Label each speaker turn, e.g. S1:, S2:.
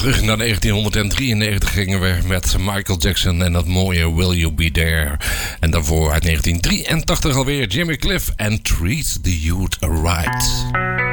S1: Terug naar 1993 gingen we met Michael Jackson en dat mooie Will You Be There. En daarvoor uit 1983 alweer Jimmy Cliff en Treat the Youth Right.